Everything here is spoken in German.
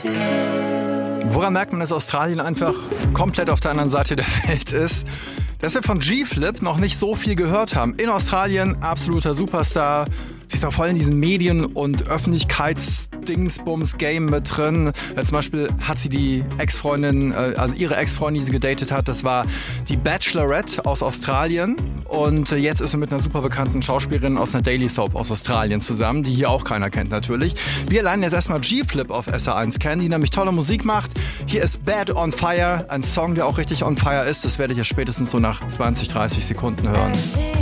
Woran merkt man, dass Australien einfach komplett auf der anderen Seite der Welt ist? Dass wir von G-Flip noch nicht so viel gehört haben. In Australien absoluter Superstar. Sie ist auch voll in diesem Medien- und Öffentlichkeits-Dingsbums-Game mit drin. Zum Beispiel hat sie die Ex-Freundin, also ihre Ex-Freundin, die sie gedatet hat, das war die Bachelorette aus Australien. Und jetzt ist sie mit einer super bekannten Schauspielerin aus einer Daily Soap aus Australien zusammen, die hier auch keiner kennt natürlich. Wir lernen jetzt erstmal G-Flip auf SR1 kennen, die nämlich tolle Musik macht. Hier ist Bad on Fire, ein Song, der auch richtig on fire ist. Das werdet ihr spätestens so nach 20, 30 Sekunden hören.